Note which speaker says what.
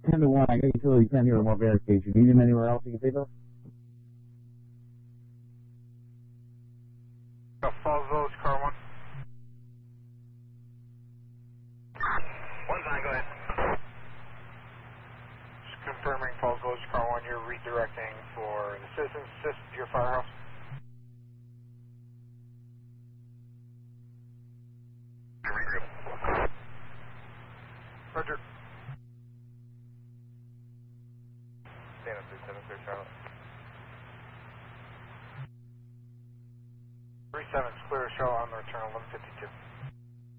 Speaker 1: 10 to 1, I got utilities down here with more barricades. You need them anywhere else you can think of?
Speaker 2: Falls Village, car 1. 1-9, go ahead. Just confirming Falls Village, car 1, you're redirecting for the citizens assist to your firehouse. Roger. Stand up 37, Charlotte. 37's clear, Charlotte on the return, 1152.